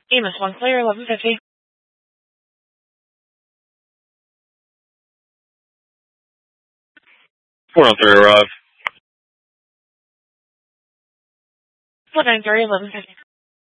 Amos, one clear, 1150. Four on three arrive. 493, 1150.